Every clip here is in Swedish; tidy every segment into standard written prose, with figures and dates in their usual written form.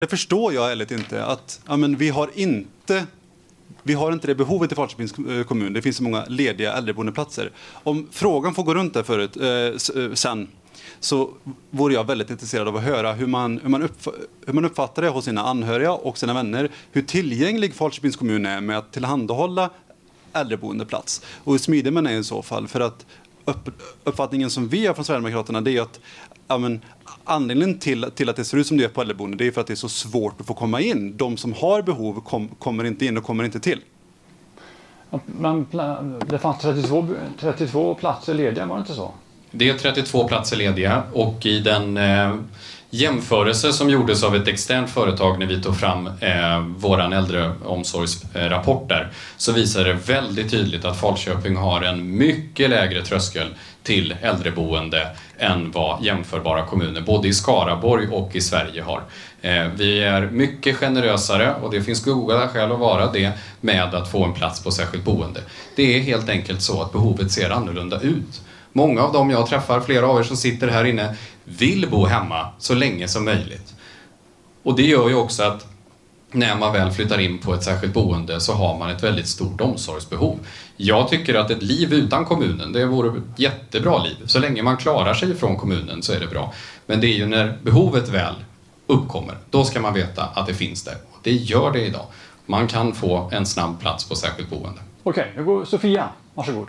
Det förstår jag ärligt inte. Att, ja, men vi har inte det behovet i Falköpings kommun. Det finns så många lediga äldreboendeplatser. Om frågan får gå runt där förut, sen, så vore jag väldigt intresserad av att höra hur man uppfattar det hos sina anhöriga och sina vänner. Hur tillgänglig Falköpings kommun är med att tillhandahålla äldreboendeplats. Och hur smidig man är i så fall. För att uppfattningen som vi har från Sverigedemokraterna, det är att anledningen till att det ser ut som det är på äldreboende, det är för att det är så svårt att få komma in. De som har behov kommer inte in och kommer inte till. Men det fanns 32 platser lediga, var det inte så? Det är 32 platser lediga, och i den jämförelse som gjordes av ett externt företag när vi tog fram våran äldreomsorgsrapport där, så visar det väldigt tydligt att Falköping har en mycket lägre tröskel till äldreboende än vad jämförbara kommuner både i Skaraborg och i Sverige har. Vi är mycket generösare, och det finns goda skäl att vara det, med att få en plats på särskilt boende. Det är helt enkelt så att behovet ser annorlunda ut. Många av dem jag träffar, flera av er som sitter här inne, vill bo hemma så länge som möjligt. Och det gör ju också att när man väl flyttar in på ett särskilt boende så har man ett väldigt stort omsorgsbehov. Jag tycker att ett liv utan kommunen, det vore ett jättebra liv. Så länge man klarar sig från kommunen så är det bra. Men det är ju när behovet väl uppkommer, då ska man veta att det finns där. Och det gör det idag. Man kan få en snabb plats på särskilt boende. Okej, nu går Sofia. Varsågod.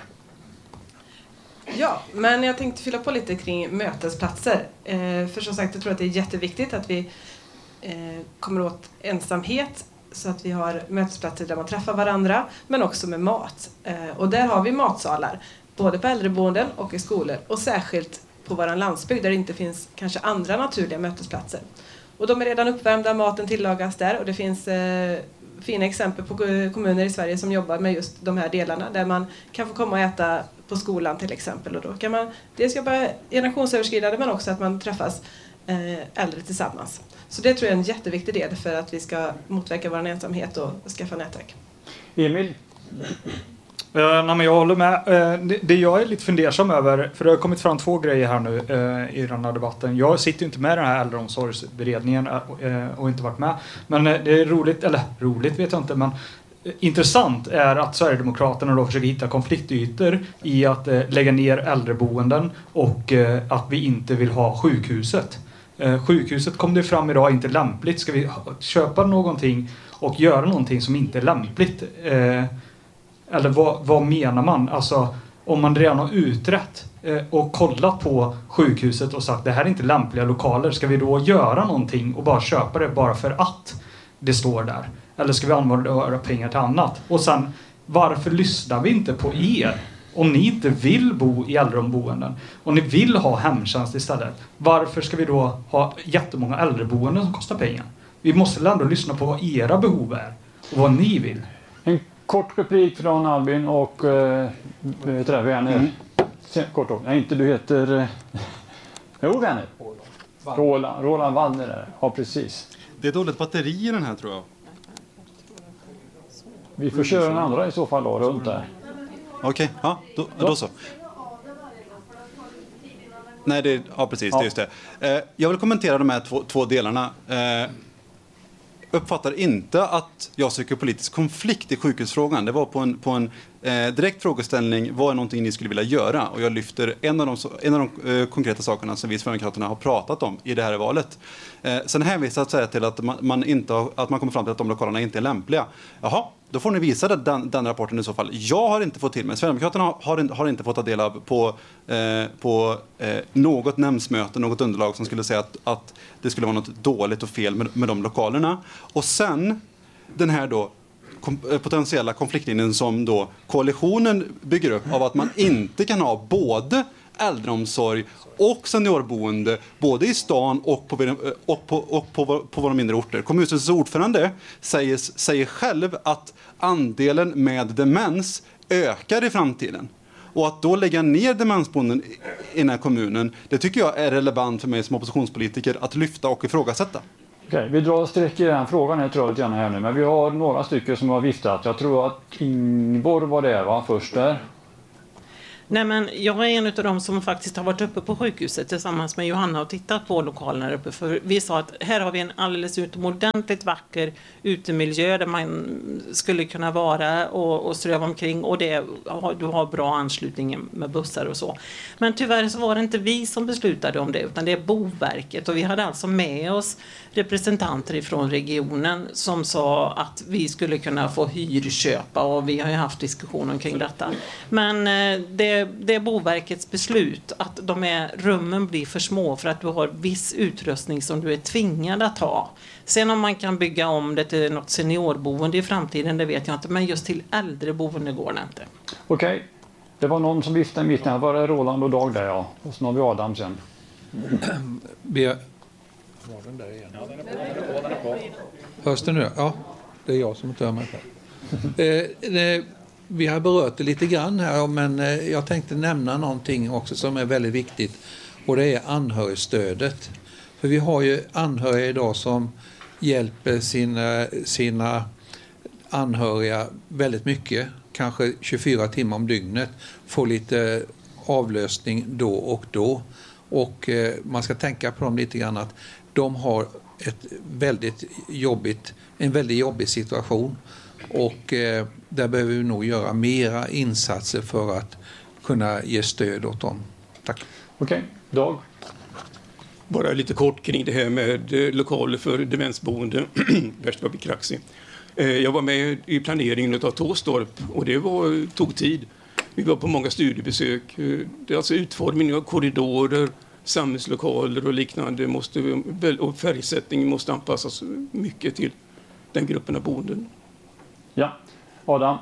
Ja, men jag tänkte fylla på lite kring mötesplatser. För som sagt, jag tror att det är jätteviktigt att vi kommer åt ensamhet, så att vi har mötesplatser där man träffar varandra, men också med mat. Och där har vi matsalar, både på äldreboenden och i skolor, och särskilt på vår landsbygd där det inte finns kanske andra naturliga mötesplatser. Och de är redan uppvärmda, maten tillagas där, och det finns fina exempel på kommuner i Sverige som jobbar med just de här delarna, där man kan få komma och äta på skolan till exempel, och då kan man dels jobba generationsöverskridande, men också att man träffas äldre tillsammans. Så det tror jag är en jätteviktig del för att vi ska motverka vår ensamhet och skaffa nätverk. Emil? Men jag håller med. Det jag är lite fundersam över, för det har kommit fram 2 grejer här nu i den här debatten. Jag sitter ju inte med i den här äldreomsorgsberedningen och inte varit med. Men det är roligt, eller roligt vet jag inte, men intressant är att Sverigedemokraterna då försöker hitta konfliktytor i att lägga ner äldreboenden och att vi inte vill ha sjukhuset. Sjukhuset kom det fram idag inte lämpligt. Ska vi köpa någonting och göra någonting som inte är lämpligt? Eller vad menar man? Alltså, om man redan har utrett och kollat på sjukhuset och sagt det här är inte lämpliga lokaler, ska vi då göra någonting och bara köpa det bara för att det står där? Eller ska vi använda pengar till annat? Och sen, varför lyssnar vi inte på er? Om ni inte vill bo i äldreboenden och ni vill ha hemtjänst istället, varför ska vi då ha jättemånga äldreboenden som kostar pengar? Vi måste väl ändå lyssna på vad era behov är och vad ni vill. En kort replik från Albin och Werner. Kort ord. Nej, inte du heter... Jo, Werner. Roland Wallner där. Ja, precis. Det är dåligt batteri i den här, tror jag. Vi får köra den andra i så fall då, runt där. Okej, ja, då så. Nej, ja precis, det är just det. Jag vill kommentera de här två delarna. Uppfattar inte att jag söker politisk konflikt i sjukhusfrågan. Det var på en direkt frågeställning, vad är någonting ni skulle vilja göra? Och jag lyfter en av de konkreta sakerna som vi Sverigedemokraterna har pratat om i det här valet. Sen hänvisar att säga till att man kommer fram till att de lokalerna inte är lämpliga. Jaha, då får ni visa den rapporten i så fall. Jag har inte fått till mig. Sverigedemokraterna har inte fått ta del av på något nämndsmöte, något underlag som skulle säga att det skulle vara något dåligt och fel med de lokalerna. Och sen den här då potentiella konfliktlinjen som då koalitionen bygger upp av att man inte kan ha både äldreomsorg och seniorboende både i stan och på våra mindre orter. Kommunstyrelsens ordförande säger själv att andelen med demens ökar i framtiden. Och att då lägga ner demensboenden i den här kommunen, det tycker jag är relevant för mig som oppositionspolitiker att lyfta och ifrågasätta. Okej, vi drar streck i den frågan jag tror lite grann här nu, men vi har några stycken som har viftat. Jag tror att Ingeborg var det, va? Först där. Nej, men jag är en av dem som faktiskt har varit uppe på sjukhuset tillsammans med Johanna och tittat på lokalerna där uppe. För vi sa att här har vi en alldeles utomordentligt vacker utemiljö där man skulle kunna vara och ströva omkring. Och du har bra anslutning med bussar och så. Men tyvärr så var det inte vi som beslutade om det, utan det är Boverket. Och vi hade alltså med oss representanter ifrån regionen som sa att vi skulle kunna få hyrköpa, och vi har ju haft diskussioner kring detta. Men det är Boverkets beslut att rummen blir för små för att du har viss utrustning som du är tvingad att ha. Sen om man kan bygga om det till något seniorboende i framtiden, det vet jag inte, men just till äldreboende går det inte. Okej, det var någon som viftade i mitten. Var det Roland och Dag där, ja. Och så har vi Adam sen. Var den där igen? Ja, den är på. Hörs det nu? Ja, det är jag som inte hör mig själv. Vi har berört det lite grann här, men jag tänkte nämna någonting också som är väldigt viktigt, och det är anhörigstödet. För vi har ju anhöriga idag som hjälper sina anhöriga väldigt mycket, kanske 24 timmar om dygnet, får lite avlösning då och då. Och man ska tänka på dem lite grann, att de har en väldigt jobbig situation, och där behöver vi nog göra mera insatser för att kunna ge stöd åt dem. Tack. Okej, Dag? Bara lite kort kring det här med lokaler för demensboende, Värsta Kraxi. Jag var med i planeringen av Tåstorp, och det tog tid. Vi var på många studiebesök. Det är alltså utformning av korridorer, samhällslokaler och liknande och färgsättning måste anpassas mycket till den gruppen av boenden. Ja, Adam?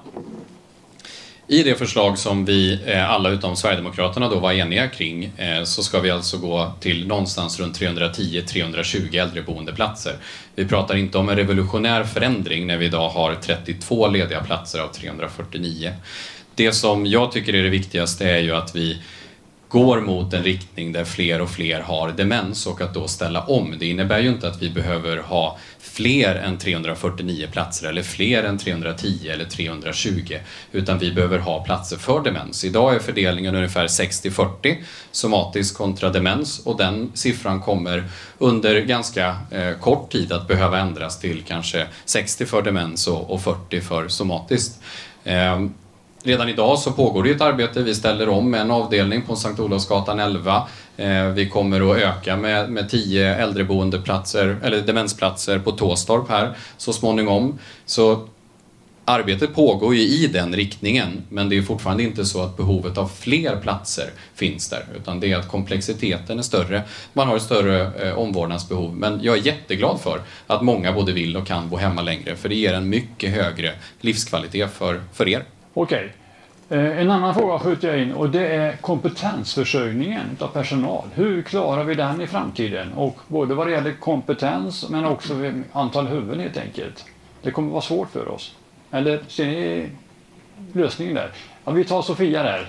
I det förslag som vi alla utom Sverigedemokraterna då var eniga kring så ska vi alltså gå till någonstans runt 310-320 äldreboendeplatser. Vi pratar inte om en revolutionär förändring när vi idag har 32 lediga platser av 349. Det som jag tycker är det viktigaste är ju att vi går mot en riktning där fler och fler har demens, och att då ställa om. Det innebär ju inte att vi behöver ha fler än 349 platser eller fler än 310 eller 320, utan vi behöver ha platser för demens. Idag är fördelningen ungefär 60-40 somatisk kontra demens, och den siffran kommer under ganska kort tid att behöva ändras till kanske 60 för demens och 40 för somatiskt. Redan idag så pågår det ett arbete. Vi ställer om en avdelning på Sankt Olofsgatan 11. Vi kommer att öka med 10 äldreboendeplatser eller demensplatser på Tåstorp här så småningom. Så arbetet pågår ju i den riktningen, men det är fortfarande inte så att behovet av fler platser finns där, utan det är att komplexiteten är större. Man har ett större omvårdnadsbehov, men jag är jätteglad för att många både vill och kan bo hemma längre, för det ger en mycket högre livskvalitet för er. Okej. En annan fråga skjuter jag in, och det är kompetensförsörjningen av personal. Hur klarar vi den i framtiden? Och både vad det gäller kompetens men också antal huvuden helt enkelt. Det kommer vara svårt för oss. Eller ser ni lösningen där? Ja, vi tar Sofia där.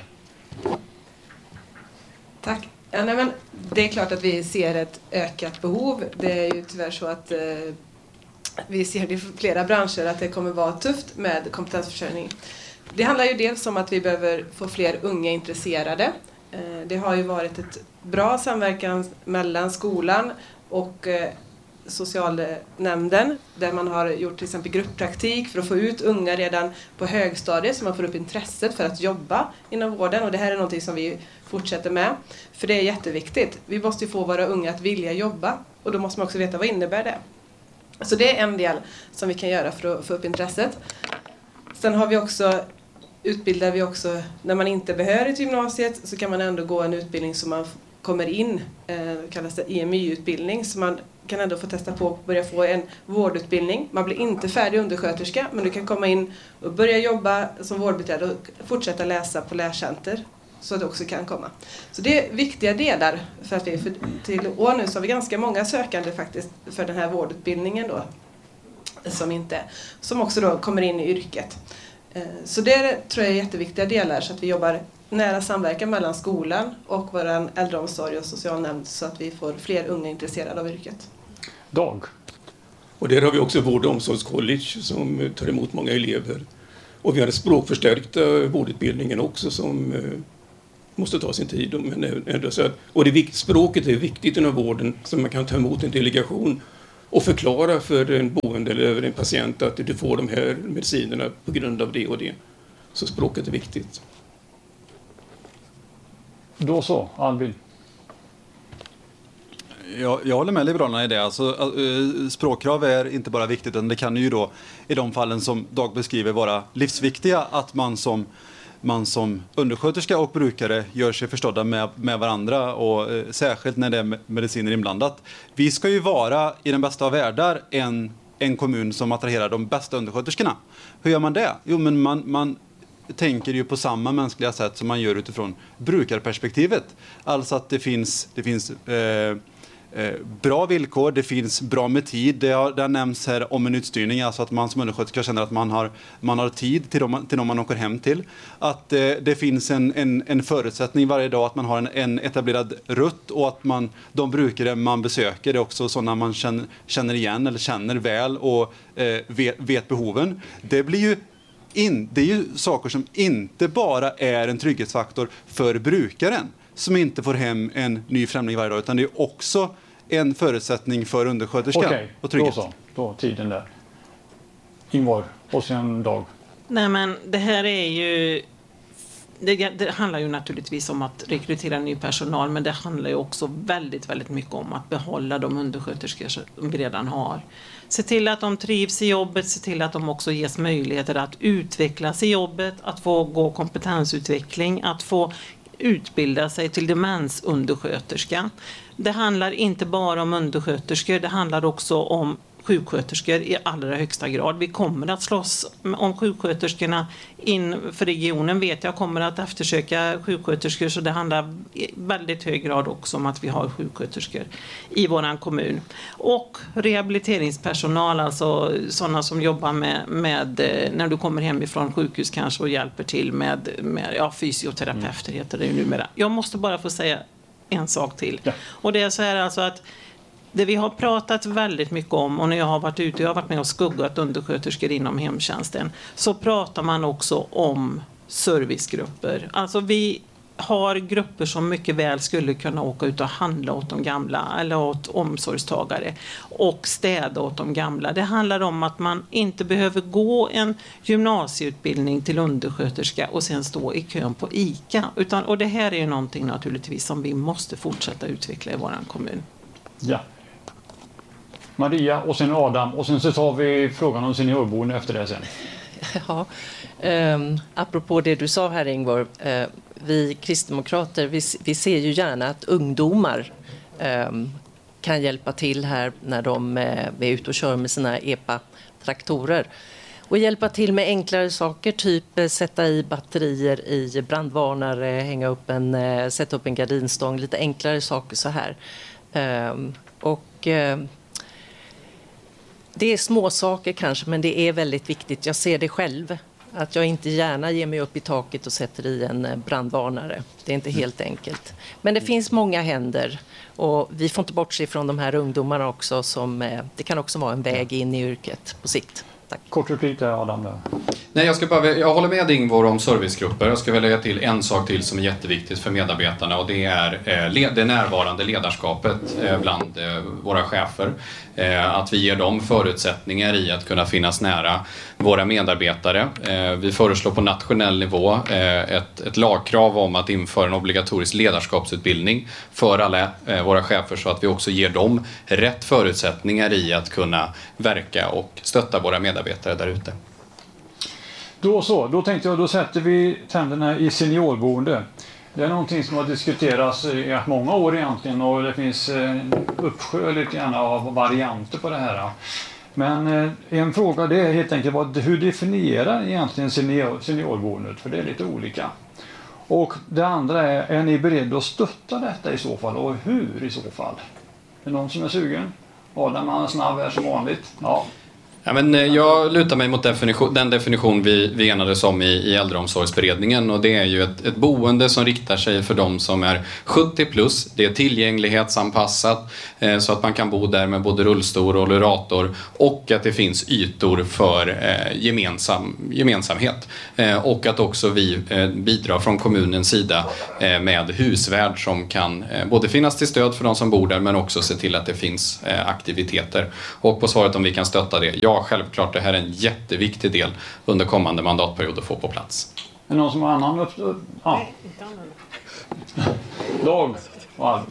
Tack. Ja, nej, men det är klart att vi ser ett ökat behov. Det är ju tyvärr så att vi ser i flera branscher att det kommer vara tufft med kompetensförsörjning. Det handlar ju dels om att vi behöver få fler unga intresserade. Det har ju varit ett bra samverkan mellan skolan och socialnämnden, där man har gjort till exempel grupppraktik för att få ut unga redan på högstadiet, så man får upp intresset för att jobba inom vården, och det här är något som vi fortsätter med, för det är jätteviktigt. Vi måste ju få våra unga att vilja jobba, och då måste man också veta vad innebär det. Så det är en del som vi kan göra för att få upp intresset. Sen har vi utbildar vi också, när man inte behöver till gymnasiet så kan man ändå gå en utbildning som man kommer in, kallas det EMY-utbildning, så man kan ändå få testa på att börja få en vårdutbildning. Man blir inte färdig undersköterska, men du kan komma in och börja jobba som vårdbiträde och fortsätta läsa på lärcenter, så att det också kan komma. Så det är viktiga delar, för att till år nu så har vi ganska många sökande faktiskt för den här vårdutbildningen då, som också då kommer in i yrket. Så det tror jag är jätteviktiga delar, så att vi jobbar nära samverkan mellan skolan och vår äldreomsorg och socialnämnd, så att vi får fler unga intresserade av yrket. Dag? Och där har vi också vård- och omsorgscollege som tar emot många elever. Och vi har den språkförstärkta vårdutbildningen också som måste ta sin tid. Men ändå så att, och språket är viktigt inom vården, så man kan ta emot en delegation och förklara för en boende eller en patient att du får de här medicinerna på grund av det och det. Så språket är viktigt. Då så, Albin. Jag håller med Liberalerna i det. Alltså, språkkrav är inte bara viktigt, utan det kan ju då i de fallen som Dag beskriver vara livsviktiga, att man som undersköterska och brukare gör sig förstådda med varandra, och särskilt när det är mediciner inblandat. Vi ska ju vara i den bästa av världar en kommun som attraherar de bästa undersköterskorna. Hur gör man det? Jo, men man tänker ju på samma mänskliga sätt som man gör utifrån brukarperspektivet. Alltså att det finns bra villkor, det finns bra med tid. Det har nämnts här om en utstyrning, alltså att man som undersköterska känner att man har tid till dem man åker hem till. Att det finns en förutsättning varje dag, att man har en etablerad rutt, och att de brukare man besöker är också sådana man känner igen eller känner väl och vet behoven. Det är ju saker som inte bara är en trygghetsfaktor för brukaren som inte får hem en ny främling varje dag, utan det är också en förutsättning för undersköterskan och trygghet. Då tiden där. Ingvar, och sen Dag. Nej, men det här är ju... Det handlar ju naturligtvis om att rekrytera ny personal, men det handlar ju också väldigt, väldigt mycket om att behålla de undersköterskor som vi redan har. Se till att de trivs i jobbet, se till att de också ges möjligheter att utvecklas i jobbet, att få gå kompetensutveckling, att få utbilda sig till demensundersköterska. Det handlar inte bara om undersköterskor, det handlar också om sjuksköterskor i allra högsta grad. Vi kommer att slåss om sjuksköterskorna för regionen, vet jag, kommer att eftersöka sjuksköterskor, så det handlar i väldigt hög grad också om att vi har sjuksköterskor i våran kommun. Och rehabiliteringspersonal, alltså sådana som jobbar med när du kommer hem ifrån sjukhus kanske och hjälper till med fysioterapeuter heter det ju numera. Jag måste bara få säga en sak till. Ja. Och det är så här alltså att det vi har pratat väldigt mycket om, och när jag har varit med och skuggat undersköterskor inom hemtjänsten, så pratar man också om servicegrupper. Alltså vi har grupper som mycket väl skulle kunna åka ut och handla åt de gamla eller åt omsorgstagare och städa åt de gamla. Det handlar om att man inte behöver gå en gymnasieutbildning till undersköterska och sen stå i kön på ICA. Och det här är ju någonting naturligtvis som vi måste fortsätta utveckla i vår kommun. Ja. Maria och sen Adam, och sen så tar vi frågan om seniorboende efter det sen. Ja, apropå det du sa här Ingvar, vi kristdemokrater vi ser ju gärna att ungdomar kan hjälpa till här när de är ute och kör med sina EPA-traktorer. Och hjälpa till med enklare saker, typ sätta i batterier i brandvarnare, sätta upp en gardinstång, lite enklare saker så här. Det är små saker kanske, men det är väldigt viktigt. Jag ser det själv, att jag inte gärna ger mig upp i taket och sätter i en brandvarnare. Det är inte helt enkelt. Men det finns många händer, och vi får inte bortse från de här ungdomarna också. Det kan också vara en väg in i yrket på sikt. Tack. Kort replik där, Adam. Nej, jag håller med Ingvar om servicegrupper. Jag ska lägga till en sak till som är jätteviktigt för medarbetarna, och det är det närvarande ledarskapet bland våra chefer. Att vi ger dem förutsättningar i att kunna finnas nära våra medarbetare. Vi föreslår på nationell nivå ett lagkrav om att införa en obligatorisk ledarskapsutbildning för alla våra chefer, så att vi också ger dem rätt förutsättningar i att kunna verka och stötta våra medarbetare där ute. Då tänkte jag, då sätter vi tänderna i seniorboende. Det är någonting som har diskuterats i många år egentligen, och det finns uppsjö lite grann av varianter på det här. Men en fråga, det är helt enkelt hur definierar egentligen seniorboendet? För det är lite olika. Och det andra är ni beredda att stötta detta i så fall, och hur i så fall? Är det någon som är sugen? Adam, han är snabb här som vanligt. Ja. Ja, men jag lutar mig mot den definition vi enades om i äldreomsorgsberedningen, och det är ju ett boende som riktar sig för de som är 70 plus. Det är tillgänglighetsanpassat så att man kan bo där med både rullstol och rullator, och att det finns ytor för gemensamhet. Och att också vi bidrar från kommunens sida med husvärd som kan både finnas till stöd för de som bor där, men också se till att det finns aktiviteter. Och på svaret om vi kan stötta det, ja, självklart, det här är en jätteviktig del under kommande mandatperiod att få på plats. Är det någon som har annan ja. Dag och Albin.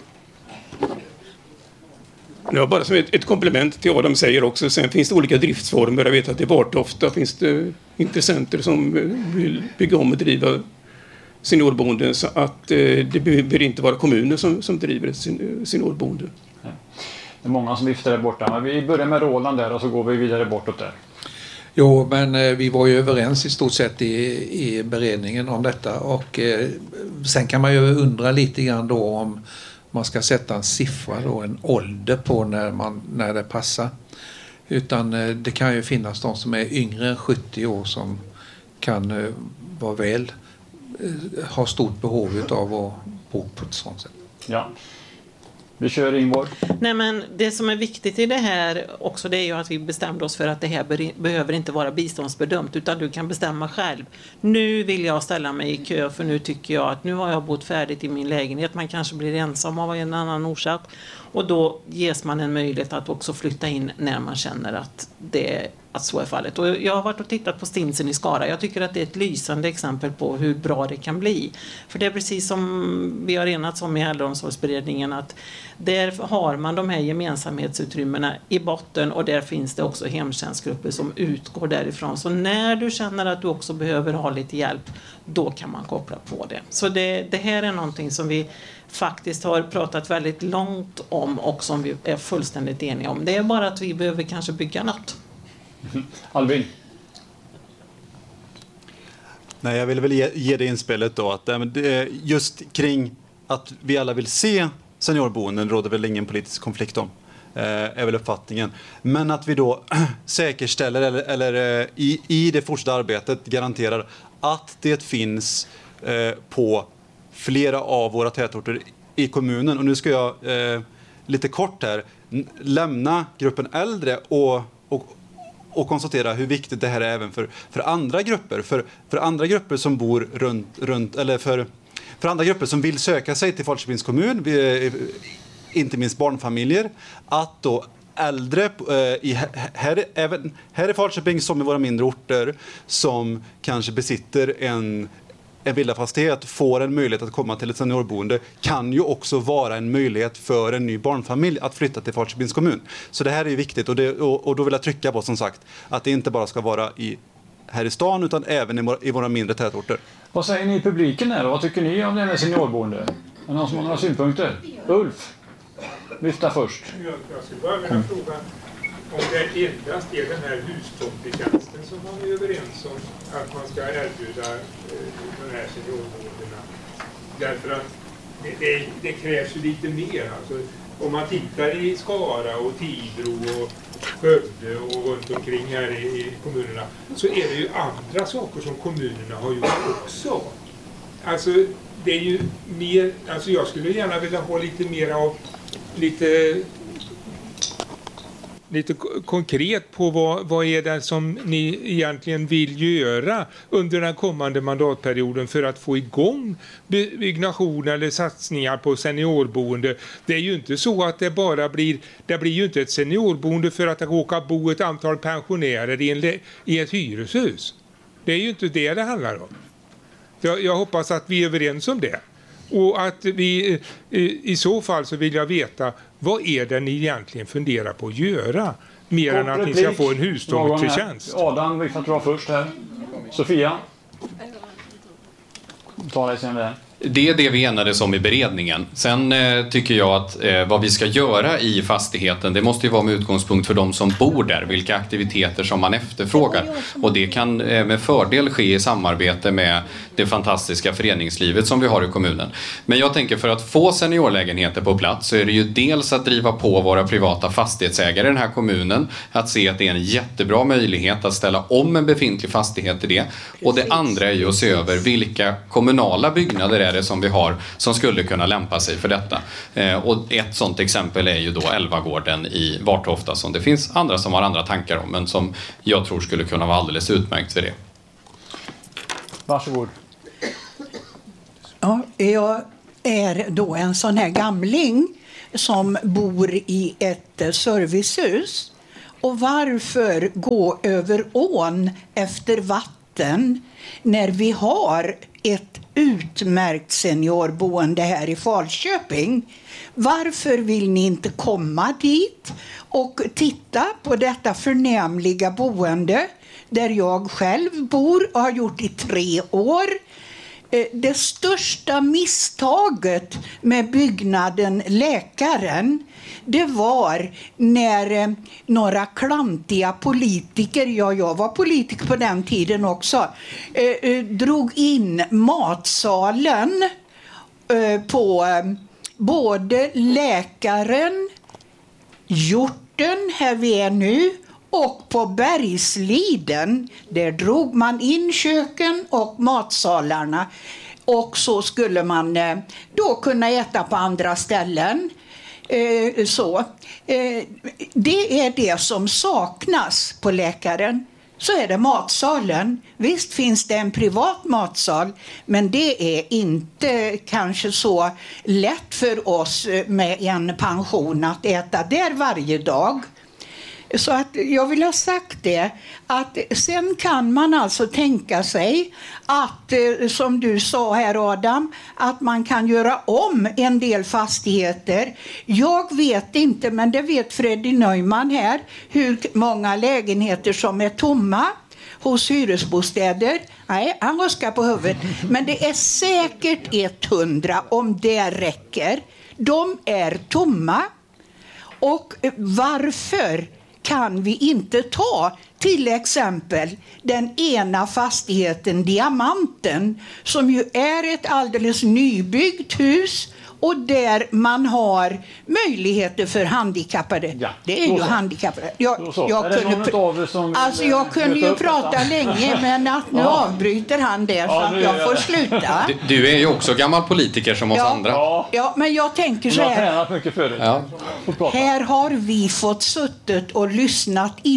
Ja, bara som ett komplement till vad de säger också. Sen finns det olika driftsformer. Jag vet att i Vartofta finns det intressenter som vill bygga om och driva seniorboenden, så att det behöver inte vara kommunen som driver ett seniorboende. Det är många som viftar där borta. Men vi börjar med Roland där och så går vi vidare bortåt där. Jo, men vi var ju överens i stort sett i beredningen om detta, och sen kan man ju undra lite grann då om man ska sätta en siffra då, en ålder på när det passar. Utan det kan ju finnas de som är yngre än 70 år som kan vara väl, ha stort behov av att bo på ett sånt sätt. Ja. Vi kör Ingvar. Nej, men det som är viktigt i det här också, det är ju att vi bestämde oss för att det här behöver inte vara biståndsbedömt, utan du kan bestämma själv. Nu vill jag ställa mig i kö, för nu tycker jag att nu har jag bott färdigt i min lägenhet. Man kanske blir ensam av en annan orsak, och då ges man en möjlighet att också flytta in när man känner att så är fallet. Och jag har varit och tittat på Stinsen i Skara. Jag tycker att det är ett lysande exempel på hur bra det kan bli. För det är precis som vi har enats om i äldreomsorgsberedningen, att där har man de här gemensamhetsutrymmena i botten, och där finns det också hemtjänstgrupper som utgår därifrån. Så när du känner att du också behöver ha lite hjälp, då kan man koppla på det. Så det här är någonting som vi faktiskt har pratat väldigt långt om och som vi är fullständigt eniga om. Det är bara att vi behöver kanske bygga något. Albin. Nej, jag vill väl ge det inspelet då att just kring att vi alla vill se seniorboenden råder väl ingen politisk konflikt om, är väl uppfattningen. Men att vi då säkerställer eller i det fortsatta arbetet garanterar att det finns på flera av våra tätorter i kommunen. Och nu ska jag lite kort här lämna gruppen äldre och konstatera hur viktigt det här är även för andra grupper. För andra grupper som bor runt eller för andra grupper som vill söka sig till Falköpings kommun, inte minst barnfamiljer, att då äldre här i Falköping som i våra mindre orter som kanske besitter en villafastighet får en möjlighet att komma till ett seniorboende, kan ju också vara en möjlighet för en ny barnfamilj att flytta till Falköpings kommun. Så det här är ju viktigt, och då vill jag trycka på som sagt att det inte bara ska vara här i stan utan även i våra mindre tätorter. Vad säger ni i publiken här? Vad tycker ni om det med seniorboende? Är det någon som har några synpunkter? Ulf, lyfta först. Jag skulle bara vilja fråga om det endast är den här hustomtetjänsten som man är överens om att man ska erbjuda de här seniorboendena. Därför att det krävs ju lite mer. Alltså, om man tittar i Skara och Tibro och Skövde och runt omkring här i kommunerna, så är det ju andra saker som kommunerna har gjort också. Alltså det är ju mer, alltså jag skulle gärna vilja ha lite mer av lite konkret på vad är det som ni egentligen vill göra under den kommande mandatperioden för att få igång byggnation eller satsningar på seniorboende. Det är ju inte så att det blir ju inte ett seniorboende för att det råkar bo ett antal pensionärer i ett hyreshus. Det är ju inte det handlar om. Jag hoppas att vi är överens om det. Och att vi i så fall så vill jag veta, vad är det ni egentligen funderar på att göra? Mer än att ni ska få en hustomtetjänst. Adam, vi får dra först här. Sofia. Ta dig sen där. Det är det vi enades om i beredningen. Sen tycker jag att vad vi ska göra i fastigheten, det måste ju vara med utgångspunkt för de som bor där, vilka aktiviteter som man efterfrågar. Och det kan med fördel ske i samarbete med det fantastiska föreningslivet som vi har i kommunen. Men jag tänker för att få seniorlägenheter på plats så är det ju dels att driva på våra privata fastighetsägare i den här kommunen, att se att det är en jättebra möjlighet att ställa om en befintlig fastighet till det. Och det andra är ju att se över vilka kommunala byggnader är det som vi har som skulle kunna lämpa sig för detta. Och ett sådant exempel är ju då Älvagården i Vartofta, som det finns andra som har andra tankar om, men som jag tror skulle kunna vara alldeles utmärkt för det. Varsågod. Ja, jag är då en sån här gamling som bor i ett servicehus. Och varför gå över ån efter vatten när vi har ett utmärkt seniorboende här i Falköping? Varför vill ni inte komma dit och titta på detta förnämliga boende där jag själv bor och har gjort i 3 år? Det största misstaget med byggnaden Läkaren, det var när några klantiga politiker, jag var politiker på den tiden också, drog in matsalen på både Läkaren, Hjorten, här vi är nu, och på Bergsliden. Där drog man in köken och matsalarna. Och så skulle man då kunna äta på andra ställen. Det är det som saknas på Läkaren. Så är det matsalen. Visst finns det en privat matsal, men det är inte kanske så lätt för oss med en pension att äta där varje dag. Så att jag vill ha sagt det, att sen kan man alltså tänka sig att, som du sa här Adam, att man kan göra om en del fastigheter. Jag vet inte, men det vet Freddy Neumann här, hur många lägenheter som är tomma hos hyresbostäder. Nej, han ruskar på huvudet. Men det är säkert 100 om det räcker. De är tomma. Och varför kan vi inte ta till exempel den ena fastigheten, Diamanten, som ju är ett alldeles nybyggt hus och där man har möjligheter för handikappade. Ja, det är ju handikappade. Jag kunde ju prata länge, men att nu avbryter han det så att jag får sluta. Du är ju också gammal politiker som oss andra. Ja, men jag tänker så här. Jag har tränat mycket förut. Ja. Här har vi fått suttit och lyssnat i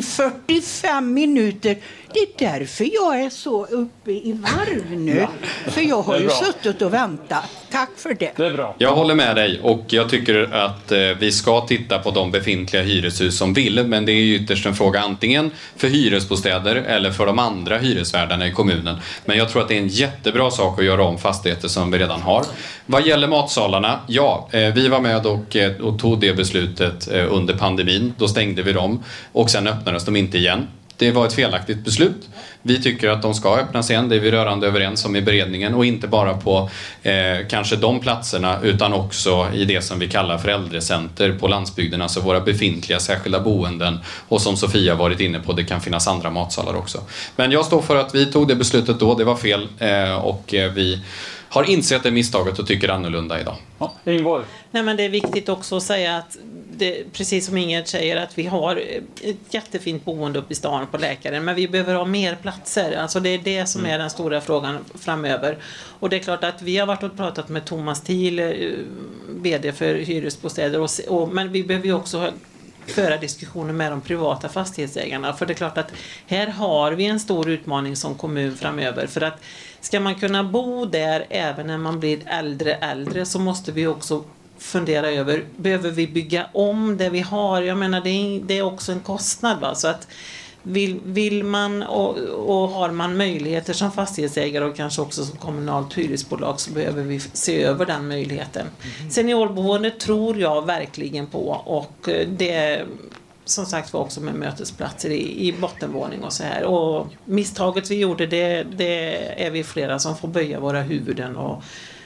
45 minuter. Det är därför jag är så uppe i varv nu. Ja. För jag har ju suttit och väntat. Tack för det. Det är bra. Jag håller med dig och jag tycker att vi ska titta på de befintliga hyreshus som vill. Men det är ju ytterst en fråga antingen för hyresbostäder eller för de andra hyresvärdarna i kommunen. Men jag tror att det är en jättebra sak att göra om fastigheter som vi redan har. Vad gäller matsalarna, vi var med och tog det beslutet under pandemin. Då stängde vi dem och sen öppnades de inte igen. Det var ett felaktigt beslut. Vi tycker att de ska öppnas igen, det är vi rörande överens om i beredningen, och inte bara på kanske de platserna utan också i det som vi kallar för äldrecenter på landsbygden, alltså våra befintliga särskilda boenden, och som Sofia varit inne på, det kan finnas andra matsalar också. Men jag står för att vi tog det beslutet då, det var fel och vi har insett det misstaget och tycker annorlunda idag. Ja, Ingvar. Nej, men det är viktigt också att säga att det, precis som Ingrid säger, att vi har ett jättefint boende uppe i stan på Läkaren, men vi behöver ha mer platser. Alltså det är det som är den stora frågan framöver. Och det är klart att vi har varit och pratat med Thomas Thiel, vd för hyresbostäder, men vi behöver ju också föra diskussioner med de privata fastighetsägarna, för det är klart att här har vi en stor utmaning som kommun framöver, för att ska man kunna bo där även när man blir äldre så måste vi också fundera över, behöver vi bygga om det vi har? Jag menar, det är också en kostnad, va? Så att vill man och har man möjligheter som fastighetsägare och kanske också som kommunalt hyresbolag, så behöver vi se över den möjligheten. Seniorboende tror jag verkligen på, och det som sagt var också med mötesplatser i bottenvåning och så här. Och misstaget vi gjorde, det är vi flera som får böja våra huvuden och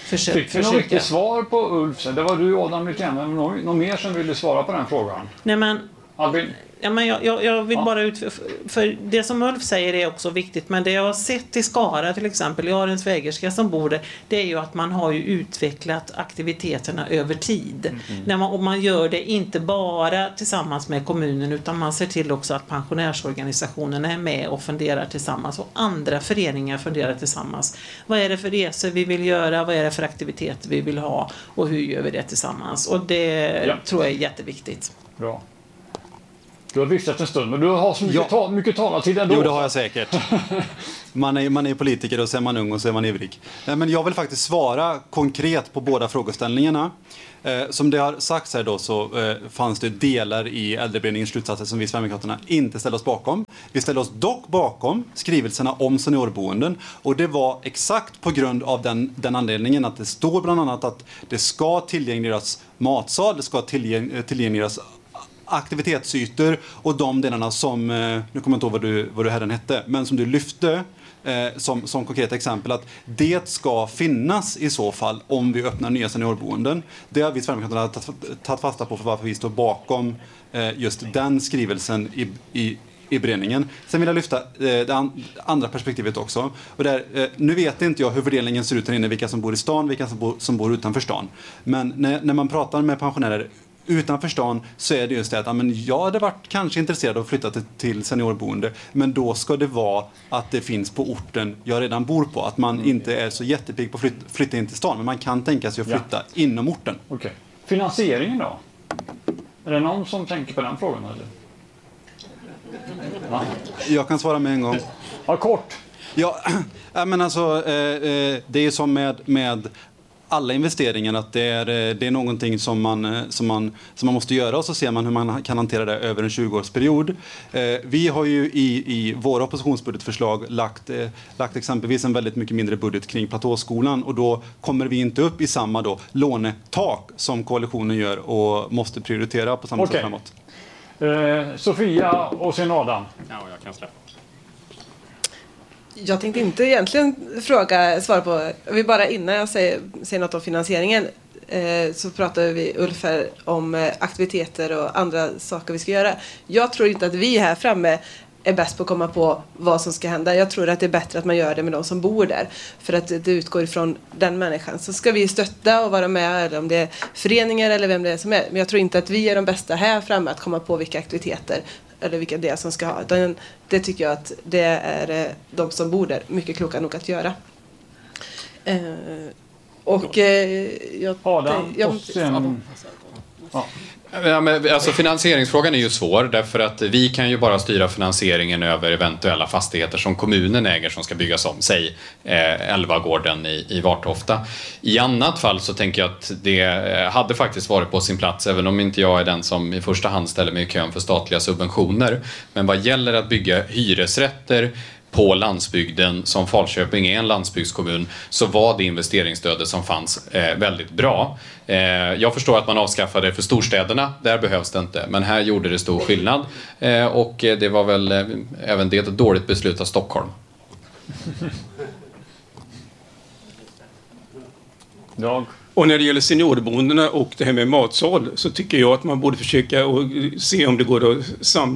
Fick vi något riktigt svar på Ulf? Det var du, Adam Lytén. Någon mer som ville svara på den frågan? Nej, men... Albin? Ja, men jag vill bara för det som Ulf säger är också viktigt, men det jag har sett i Skara till exempel, jag har en svägerska som bor där, det är ju att man har ju utvecklat aktiviteterna över tid. Och man gör det inte bara tillsammans med kommunen, utan man ser till också att pensionärsorganisationerna är med och funderar tillsammans, och andra föreningar funderar tillsammans. Vad är det för resor vi vill göra? Vad är det för aktiviteter vi vill ha? Och hur gör vi det tillsammans? Och det tror jag är jätteviktigt. Bra. Du har visat en stund, men du har så mycket talartid ändå. Jo, det har jag säkert. Man är politiker och så är man ung och så är man ivrig. Nej, men jag vill faktiskt svara konkret på båda frågeställningarna. Som det har sagts här då, så fanns det delar i Äldreberedningens slutsatser som vi Sverigedemokraterna inte ställer oss bakom. Vi ställer oss dock bakom skrivelserna om seniorboenden, och det var exakt på grund av den anledningen att det står bland annat att det ska tillgängliggöras matsal, det ska tillgängliggöras aktivitetsytor och de delarna som, nu kommer jag inte ihåg vad du herren hette, men som du lyfte som konkret exempel, att det ska finnas i så fall om vi öppnar nya seniorboenden. Det har vi Sverigedemokraterna tagit fasta på för varför vi står bakom just den skrivelsen i beredningen. Sen vill jag lyfta det andra perspektivet också. Och nu vet inte jag hur fördelningen ser ut här inne, vilka som bor i stan, vilka som bor utanför stan. Men när man pratar med pensionärer utanför stan så är det just det att jag hade varit kanske intresserad av att flytta till seniorboende, men då ska det vara att det finns på orten jag redan bor på. Att man inte är så jättepig på att flytta in till stan, men man kan tänka sig att flytta inom orten. Okej. Finansieringen då? Är det någon som tänker på den frågan? Eller? Ja. Jag kan svara med en gång. Ja, kort. Ja, men alltså, det är som med alla investeringar, att det är någonting som man måste göra, och så ser man hur man kan hantera det över en 20-årsperiod. Vi har ju i våra oppositionsbudgetförslag lagt exempelvis en väldigt mycket mindre budget kring platåskolan, och då kommer vi inte upp i samma lånetak som koalitionen gör och måste prioritera på samma sätt framåt. Sofia och sen Adam. Ja, jag kan släppa. Jag tänkte inte egentligen svara på, vi bara innan jag säger något om finansieringen så pratar vi, Ulf, här om aktiviteter och andra saker vi ska göra. Jag tror inte att vi här framme är bäst på att komma på vad som ska hända. Jag tror att det är bättre att man gör det med de som bor där, för att det utgår ifrån den människan. Så ska vi stötta och vara med, eller om det är föreningar eller vem det är som är. Men jag tror inte att vi är de bästa här framme att komma på vilka aktiviteter eller vilka det är som ska ha. Det tycker jag att det är de som bor där mycket kloka nog att göra. Ja, men alltså finansieringsfrågan är ju svår, därför att vi kan ju bara styra finansieringen över eventuella fastigheter som kommunen äger som ska byggas om, säg Älvagården i Vartofta. I annat fall så tänker jag att det hade faktiskt varit på sin plats, även om inte jag är den som i första hand ställer mig i kön för statliga subventioner. Men vad gäller att bygga hyresrätter på landsbygden, som Falköping är en landsbygdskommun, så var det investeringsstödet som fanns väldigt bra. Jag förstår att man avskaffade det för storstäderna, där behövs det inte, men här gjorde det stor skillnad, och det var väl även det ett dåligt beslut av Stockholm. Och när det gäller seniorboendena och det här med matsal, så tycker jag att man borde försöka och se om det går att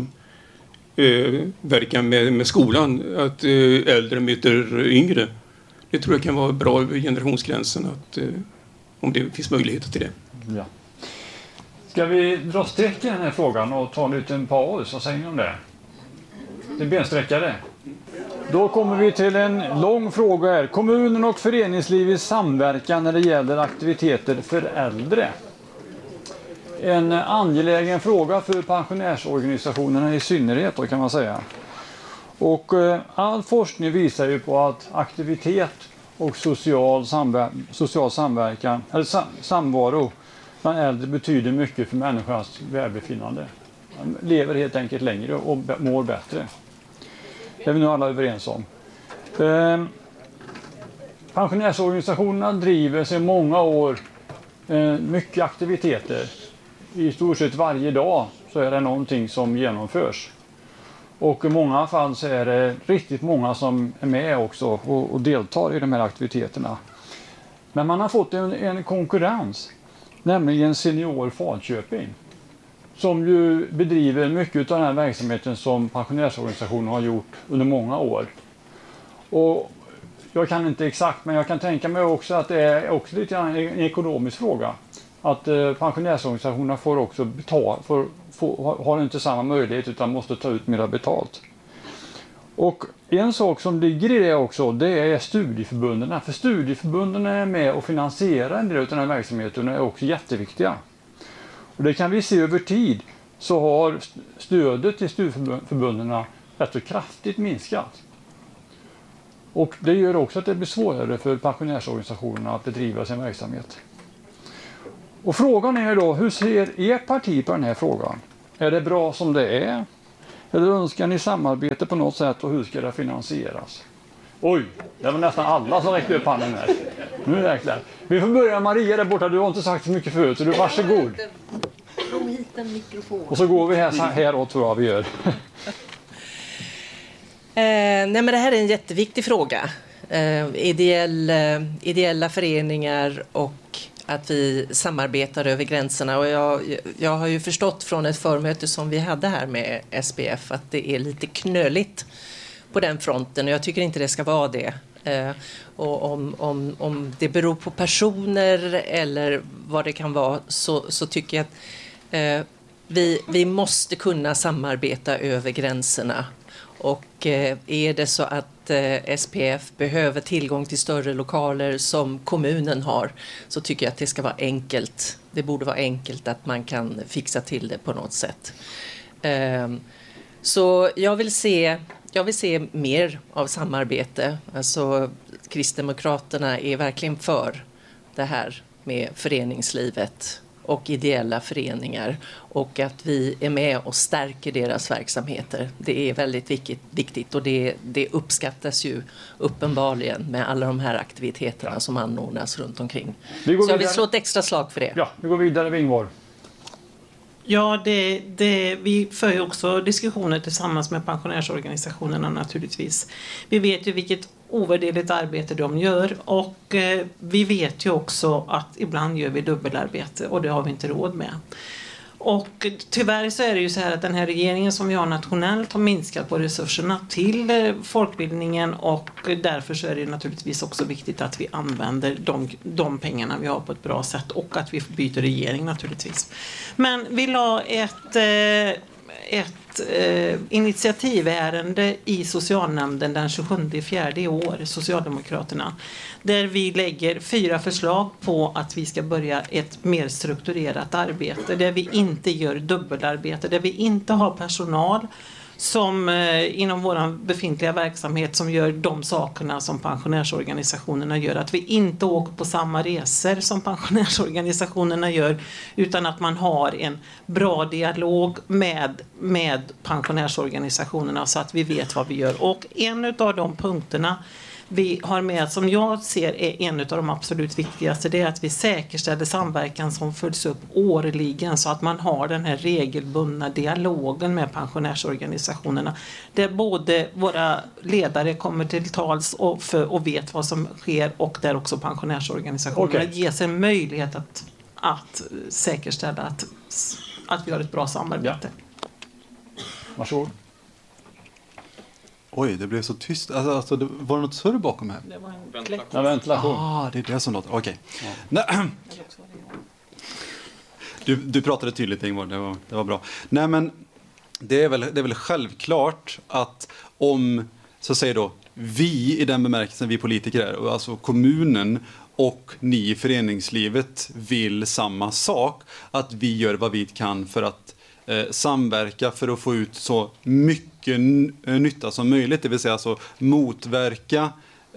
verka med skolan, att äldre möter yngre. Det tror jag kan vara bra över generationsgränsen, att, om det finns möjligheter till det. Ja. Ska vi dra streck i den här frågan och ta en liten paus? Vad säger ni om det? Det är bensträckare. Då kommer vi till en lång fråga här. Kommunen och föreningslivets samverkan när det gäller aktiviteter för äldre. En angelägen fråga för pensionärsorganisationerna i synnerhet då, kan man säga. Och all forskning visar ju på att aktivitet och social samverkan, eller samvaro bland äldre betyder mycket för människans välbefinnande. Man lever helt enkelt längre och mår bättre. Det är vi nu alla överens om. Pensionärsorganisationerna driver sedan många år mycket aktiviteter. I stort sett varje dag så är det någonting som genomförs. Och i många fall så är det riktigt många som är med också och deltar i de här aktiviteterna. Men man har fått en konkurrens, nämligen Senior Falköping, som ju bedriver mycket av den här verksamheten som pensionärsorganisationen har gjort under många år. Och jag kan inte exakt, men jag kan tänka mig också att det är också lite en ekonomisk fråga. Att pensionärsorganisationerna får också har inte samma möjlighet utan måste ta ut mer betalt. Och en sak som ligger i det också, det är studieförbunden. För studieförbunden är med och finansierar en del av den här verksamheten och är också jätteviktiga. Och det kan vi se över tid, så har stödet till studieförbunden rätt så kraftigt minskat. Och det gör också att det blir svårare för pensionärsorganisationerna att bedriva sin verksamhet. Och frågan är då, hur ser ert parti på den här frågan? Är det bra som det är? Eller önskar ni samarbete på något sätt och hur ska det finansieras? Oj, det var nästan alla som räckte upp handen här. Nu jäklar. Vi får börja Maria där borta, du har inte sagt så mycket förut så du varsågod. Och så går vi här och tror jag vi gör. Nej, men det här är en jätteviktig fråga. Ideella föreningar och att vi samarbetar över gränserna. Och jag har ju förstått från ett förmöte som vi hade här med SPF att det är lite knöligt på den fronten. Och jag tycker inte det ska vara det. Och om det beror på personer eller vad det kan vara så tycker jag att vi måste kunna samarbeta över gränserna. Och är det så att SPF behöver tillgång till större lokaler som kommunen har så tycker jag att det ska vara enkelt. Det borde vara enkelt att man kan fixa till det på något sätt. Så jag vill se mer av samarbete. Alltså, Kristdemokraterna är verkligen för det här med föreningslivet och ideella föreningar och att vi är med och stärker deras verksamheter. Det är väldigt viktigt och det uppskattas ju uppenbarligen med alla de här aktiviteterna som anordnas runt omkring. Så jag vill slå ett extra slag för det. Ja, vi går vidare, Vingvår. Ja, vi för ju också diskussioner tillsammans med pensionärsorganisationerna naturligtvis. Vi vet ju vilket ovärderligt arbete de gör och vi vet ju också att ibland gör vi dubbelarbete och det har vi inte råd med. Och tyvärr så är det ju så här att den här regeringen som vi har nationellt har minskat på resurserna till folkbildningen och därför så är det naturligtvis också viktigt att vi använder de pengarna vi har på ett bra sätt och att vi byter regering naturligtvis. Men vi la ett initiativärende i socialnämnden den 27/4 i år, Socialdemokraterna, där vi lägger 4 förslag på att vi ska börja ett mer strukturerat arbete, där vi inte gör dubbelarbete, där vi inte har personal som inom vår befintliga verksamhet som gör de sakerna som pensionärsorganisationerna gör. Att vi inte åker på samma resor som pensionärsorganisationerna gör utan att man har en bra dialog med pensionärsorganisationerna så att vi vet vad vi gör. Och en av de punkterna vi har med som jag ser är en av de absolut viktigaste, det är att vi säkerställer samverkan som följs upp årligen så att man har den här regelbundna dialogen med pensionärsorganisationerna där både våra ledare kommer till tals och vet vad som sker och där också pensionärsorganisationerna ges en möjlighet att säkerställa att vi har ett bra samarbete. Ja. Varsågod. Oj, det blev så tyst. Alltså, var det något surr bakom här? Det var en ventilation. Det är det som låter. Okej. Du pratade tydligt, Ingvar. Det var bra. Nej, men det är väl självklart att om, så säger då, vi i den bemärkelsen vi politiker är, alltså kommunen och ni i föreningslivet vill samma sak, att vi gör vad vi kan för att samverka för att få ut så mycket nytta som möjligt, det vill säga alltså motverka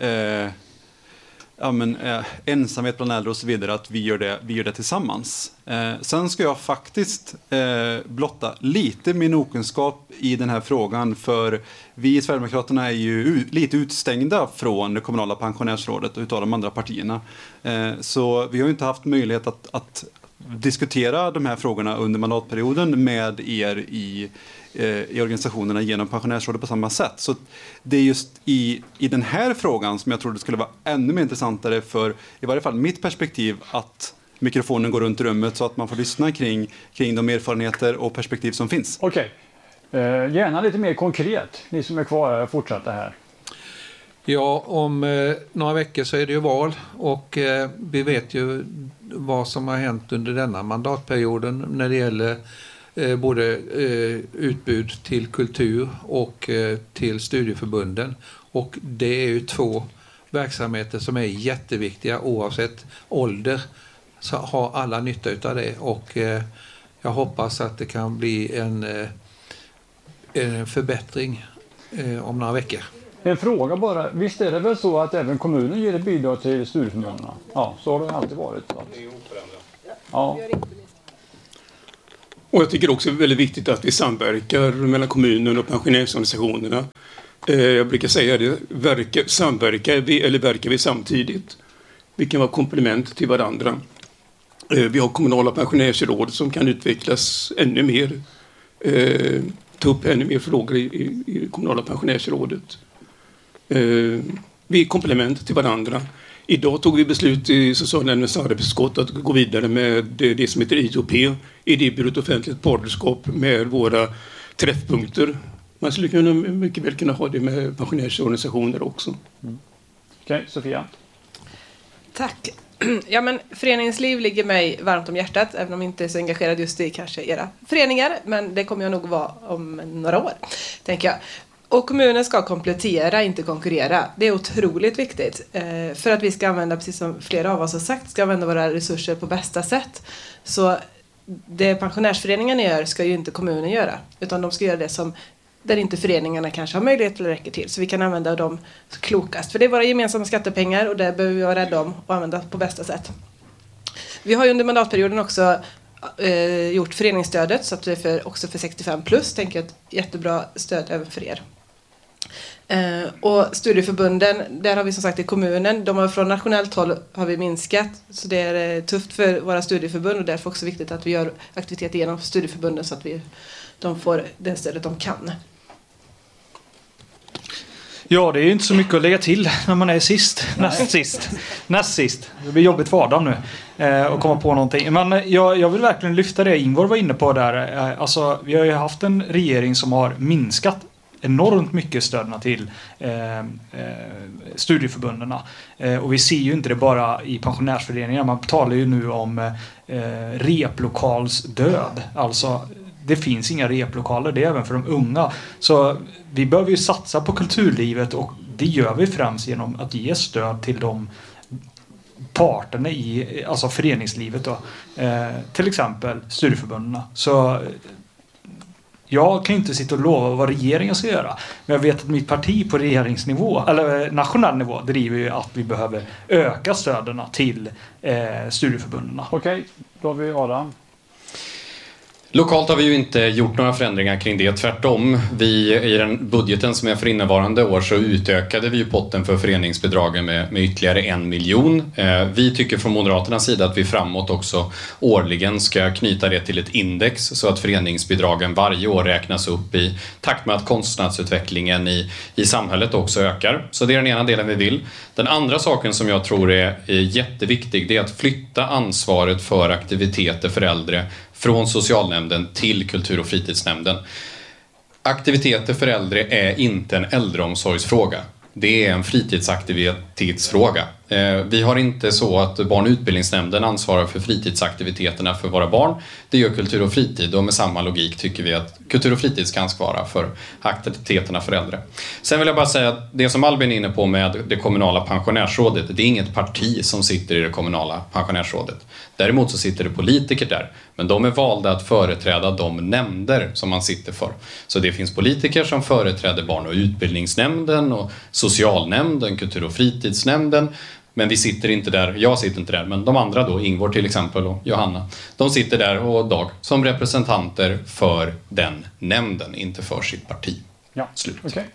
ensamhet bland äldre och så vidare, att vi gör det tillsammans. Sen ska jag faktiskt blotta lite min okunskap i den här frågan, för vi i Sverigedemokraterna är ju lite utstängda från det kommunala pensionärsrådet och utav de andra partierna. Så vi har ju inte haft möjlighet att diskutera de här frågorna under mandatperioden med er i organisationerna genom pensionärsrådet på samma sätt. Så det är just i den här frågan som jag tror det skulle vara ännu mer intressantare för i varje fall mitt perspektiv att mikrofonen går runt i rummet så att man får lyssna kring de erfarenheter och perspektiv som finns. Okej. Gärna lite mer konkret, ni som är kvar fortsätta här. Ja, om några veckor så är det ju val och vi vet ju vad som har hänt under denna mandatperioden när det gäller både utbud till kultur och till studieförbunden. Och det är ju två verksamheter som är jätteviktiga oavsett ålder, så har alla nytta av det och jag hoppas att det kan bli en förbättring om några veckor. En fråga bara, visst är det väl så att även kommunen ger ett bidrag till studieförbunden? Ja, så har det alltid varit. Det är oförändrat. Ja. Och jag tycker också det är väldigt viktigt att vi samverkar mellan kommunen och pensionärsorganisationerna. Jag brukar säga det, verkar vi samtidigt? Vi kan vara komplement till varandra. Vi har kommunala pensionärsråd som kan utvecklas ännu mer. Ta upp ännu mer frågor i kommunala pensionärsrådet. Vi är komplement till varandra. Idag tog vi beslut i socialnämndens arbetsutskott att gå vidare med det som heter IOP, idébyråt offentligt partnerskap med våra träffpunkter. Man skulle mycket väl kunna ha det med pensionärsorganisationer också. Okej, Sofia. Tack. Ja, men föreningsliv ligger mig varmt om hjärtat, även om jag inte är så engagerad just i kanske era föreningar, men det kommer jag nog vara om några år, tänker jag. Och kommunen ska komplettera, inte konkurrera. Det är otroligt viktigt. För att vi ska använda, precis som flera av oss har sagt, ska använda våra resurser på bästa sätt. Så det pensionärsföreningarna gör ska ju inte kommunen göra. Utan de ska göra det som där inte föreningarna kanske har möjlighet eller räcker till. Så vi kan använda dem klokast. För det är våra gemensamma skattepengar och det behöver vi vara rädda om och använda på bästa sätt. Vi har ju under mandatperioden också gjort föreningsstödet så att det är också för 65 plus. Tänker jag ett jättebra stöd även för er. Och studieförbunden, där har vi som sagt i kommunen, de har från nationellt håll har vi minskat, så det är tufft för våra studieförbund och därför också viktigt att vi gör aktiviteter genom studieförbunden så att de får det stödet de kan. Ja, det är ju inte så mycket att lägga till när man är näst sist. Det blir jobbigt för Adam nu att komma på någonting. Men jag vill verkligen lyfta det Ingvar var inne på där. Alltså, vi har ju haft en regering som har minskat enormt mycket stödna till studieförbunderna. Och vi ser ju inte det bara i pensionärsföreningar. Man talar ju nu om replokalsdöd. Alltså, det finns inga replokaler, det är även för de unga. Så vi behöver ju satsa på kulturlivet och det gör vi främst genom att ge stöd till de parterna i alltså föreningslivet då. Till exempel studieförbunderna. Så jag kan inte sitta och lova vad regeringen ska göra. Men jag vet att mitt parti på regeringsnivå, eller nationell nivå, driver ju att vi behöver öka stöderna till studieförbunderna. Okej, då har vi Adam. Lokalt har vi ju inte gjort några förändringar kring det. Tvärtom, i den budgeten som är för innevarande år så utökade vi ju potten för föreningsbidragen med ytterligare 1 miljon. Vi tycker från Moderaternas sida att vi framåt också årligen ska knyta det till ett index så att föreningsbidragen varje år räknas upp i takt med att kostnadsutvecklingen i samhället också ökar. Så det är den ena delen vi vill. Den andra saken som jag tror är jätteviktig, det är att flytta ansvaret för aktiviteter för äldre från socialnämnden till kultur- och fritidsnämnden. Aktiviteter för äldre är inte en äldreomsorgsfråga. Det är en fritidsaktivitetsfråga. Vi har inte så att barn- och utbildningsnämnden ansvarar för fritidsaktiviteterna för våra barn. Det gör kultur och fritid och med samma logik tycker vi att kultur och fritid ska ansvara för aktiviteterna för äldre. Sen vill jag bara säga att det som Albin är inne på med det kommunala pensionärsrådet, det är inget parti som sitter i det kommunala pensionärsrådet. Däremot så sitter det politiker där, men de är valda att företräda de nämnder som man sitter för. Så det finns politiker som företräder barn- och utbildningsnämnden och socialnämnden, kultur- och fritidsnämnden. Men vi sitter inte där, jag sitter inte där, men de andra då, Ingvar till exempel och Johanna, de sitter där och Dag som representanter för den nämnden, inte för sitt parti. Ja, slut. Okay.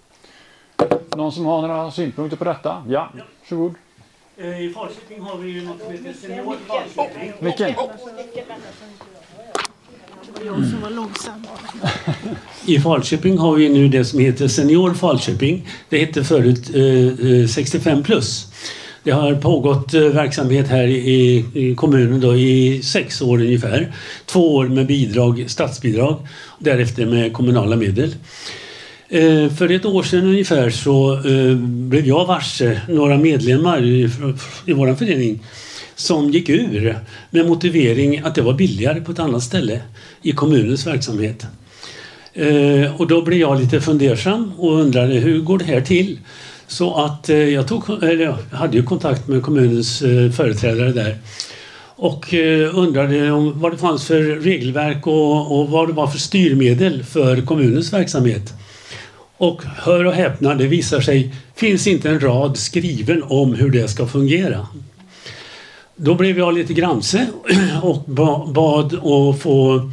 Någon som har några synpunkter på detta? Ja, varsågod. I Falköping har vi ju något som heter Senior Falköping. Vilken? Jag som var långsam. I Falköping har vi nu det som heter Senior Falköping. Det hette förut 65 plus. Det har pågått verksamhet här i kommunen då i 6 år ungefär. 2 år med bidrag, statsbidrag, därefter med kommunala medel. För 1 år sedan ungefär så blev jag varse några medlemmar i vår förening som gick ur med motivering att det var billigare på ett annat ställe i kommunens verksamhet. Och då blev jag lite fundersam och undrade hur går det här till? Så att jag hade ju kontakt med kommunens företrädare där och undrade om vad det fanns för regelverk och vad det var för styrmedel för kommunens verksamhet. Och hör och häpna, det visar sig finns inte en rad skriven om hur det ska fungera. Då blev jag lite gramse och bad att få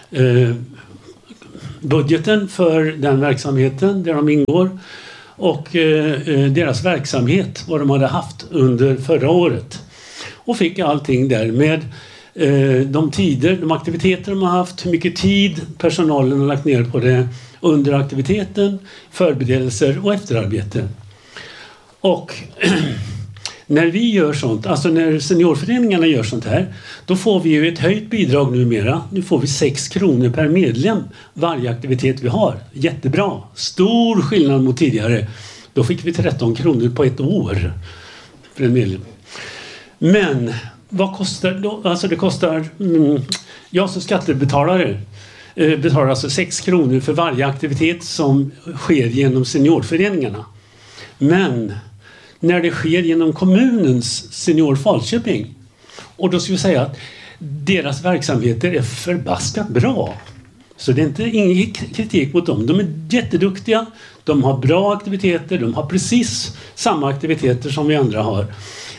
budgeten för den verksamheten där de ingår och deras verksamhet, vad de hade haft under förra året. Och fick allting där med de aktiviteter de har haft, hur mycket tid personalen har lagt ner på det under aktiviteten, förberedelser och efterarbete. Och när vi gör sånt, alltså när seniorföreningarna gör sånt här, då får vi ju ett höjt bidrag numera. Nu får vi 6 kronor per medlem varje aktivitet vi har. Jättebra. Stor skillnad mot tidigare. Då fick vi 13 kronor på 1 år för en medlem. Men vad kostar då? Alltså det kostar, jag som skattebetalare betalar alltså 6 kronor för varje aktivitet som sker genom seniorföreningarna. Men när det sker genom kommunens Senior Falköping, och då ska vi säga att deras verksamheter är förbaskat bra. Så det är inte ingen kritik mot dem. De är jätteduktiga, de har bra aktiviteter, de har precis samma aktiviteter som vi andra har.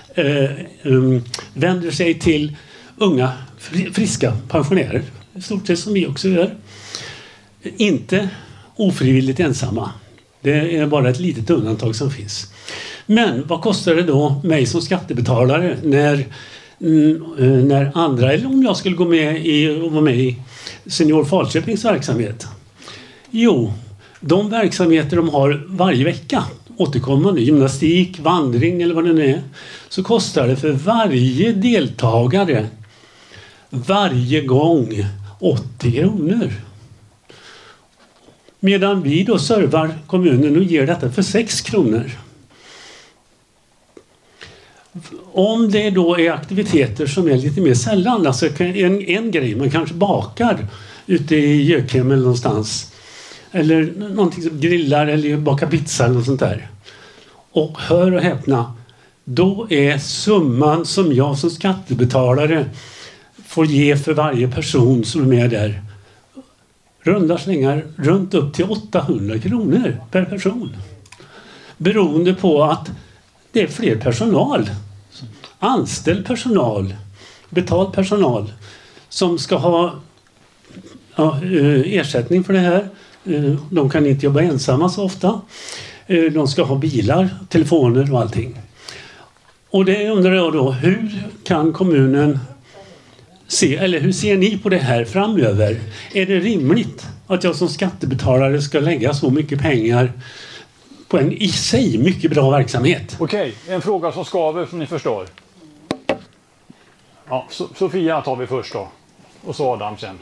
Vänder sig till unga, friska pensionärer, i stort sett som vi också gör. Inte ofrivilligt ensamma. Det är bara ett litet undantag som finns. Men vad kostar det då mig som skattebetalare när andra, eller om jag skulle gå med i Senior Falköpings verksamhet? Jo, de verksamheter de har varje vecka, återkommande, gymnastik, vandring eller vad det nu är, så kostar det för varje deltagare varje gång 80 kronor. Medan vi då servar kommunen och ger detta för 6 kronor. Om det då är aktiviteter som är lite mer sällan, alltså en grej, man kanske bakar ute i Gökhem eller någonstans, eller någonting som grillar eller bakar pizza eller något sånt där. Och hör och häpna, då är summan som jag som skattebetalare får ge för varje person som är med där runda slängar runt upp till 800 kronor per person. Beroende på att det är fler personal. Anställd personal, betald personal som ska ha ersättning för det här. De kan inte jobba ensamma så ofta. De ska ha bilar, telefoner och allting. Och det undrar jag då, hur kan kommunen eller hur ser ni på det här framöver? Är det rimligt att jag som skattebetalare ska lägga så mycket pengar på en i sig mycket bra verksamhet? Okej, en fråga som skaver som ni förstår. Ja, Sofia tar vi först då. Och så Adam sen.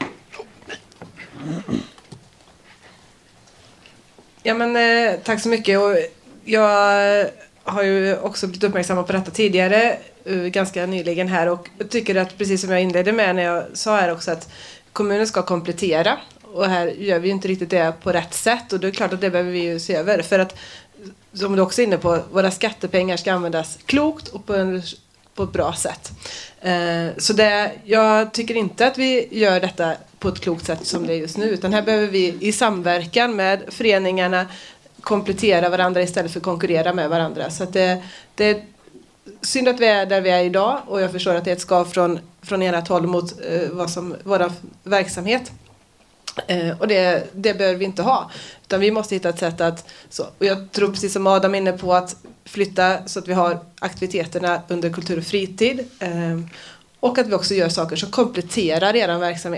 Ja, men tack så mycket. Och jag har ju också blivit uppmärksamma på detta tidigare, ganska nyligen här, och tycker att, precis som jag inledde med när jag sa här också, att kommunen ska komplettera, och här gör vi ju inte riktigt det på rätt sätt, och det är klart att det behöver vi ju se över, för att, som du också är inne på, våra skattepengar ska användas klokt och på ett bra sätt. Så jag tycker inte att vi gör detta på ett klokt sätt som det är just nu, utan här behöver vi i samverkan med föreningarna komplettera varandra istället för att konkurrera med varandra. Så att det är synd att vi är där vi är idag, och jag förstår att det är ett skav från ert håll mot vår verksamhet. Och det behöver vi inte ha, utan vi måste hitta ett sätt att, och jag tror precis som Adam är inne på, att flytta så att vi har aktiviteterna under kultur och fritid, och att vi också gör saker som kompletterar er verksamhet.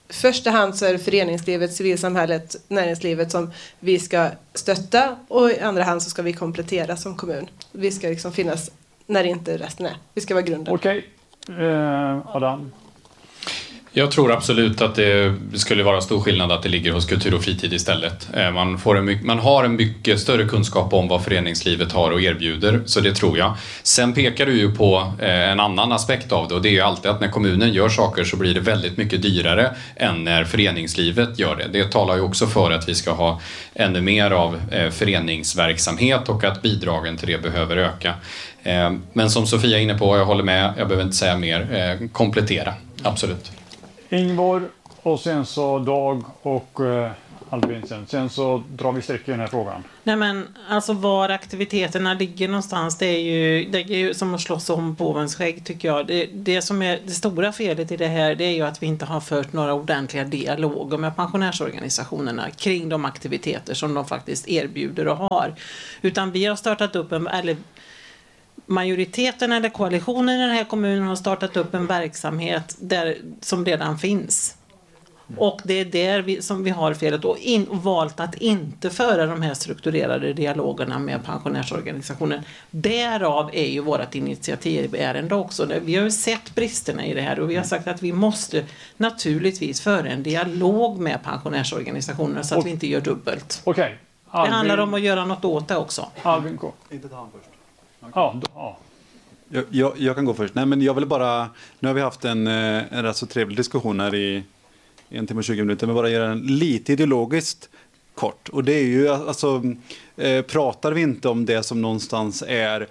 första hand så är det föreningslivet, civilsamhället, näringslivet som vi ska stötta och i andra hand så ska vi komplettera som kommun. Vi ska liksom finnas när inte resten är. Vi ska vara grunden. Okej. Adam? Jag tror absolut att det skulle vara stor skillnad att det ligger hos kultur och fritid istället. Man har en mycket större kunskap om vad föreningslivet har och erbjuder, så det tror jag. Sen pekar du ju på en annan aspekt av det, och det är ju alltid att när kommunen gör saker så blir det väldigt mycket dyrare än när föreningslivet gör det. Det talar ju också för att vi ska ha ännu mer av föreningsverksamhet och att bidragen till det behöver öka. Men som Sofia är inne på, jag håller med, jag behöver inte säga mer, komplettera, absolut. Ingvar och sen så Dag och Albin sen så drar vi streck i den här frågan. Nej men alltså var aktiviteterna ligger någonstans, det är ju som att slåss om påvens skägg tycker jag. Det som är det stora felet i det här, det är ju att vi inte har fört några ordentliga dialoger med pensionärsorganisationerna kring de aktiviteter som de faktiskt erbjuder och har. Utan vi har startat upp majoriteten eller koalitionen i den här kommunen har startat upp en verksamhet som redan finns. Och det är där som vi har felet och valt att inte föra de här strukturerade dialogerna med pensionärsorganisationen. Därav är ju vårt initiativärende också. Vi har ju sett bristerna i det här och vi har sagt att vi måste naturligtvis föra en dialog med pensionärsorganisationerna så att vi inte gör dubbelt. Okej. Det handlar om att göra något åt det också. Albin, gå. Inte ta han först. Ja. Jag kan gå först. Nej, men jag vill bara... Nu har vi haft en rätt så trevlig diskussion här i 1 timme och 20 minuter. Men bara göra den lite ideologiskt kort. Och det är ju alltså... pratar vi inte om det som någonstans är